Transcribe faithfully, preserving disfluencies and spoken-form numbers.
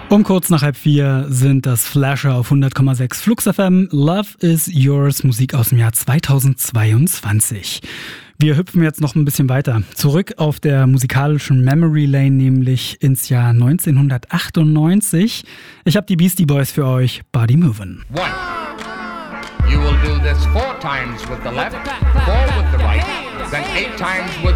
Um kurz nach halb vier sind das Flasher auf hundert Komma sechs Flux F M. Love is Yours, Musik aus dem Jahr zweitausendzweiundzwanzig. Wir hüpfen jetzt noch ein bisschen weiter. Zurück auf der musikalischen Memory Lane, nämlich ins Jahr neunzehnhundertachtundneunzig. Ich habe die Beastie Boys für euch, Body Movin'. One. You will do this four times with the left, four with the right, then eight times with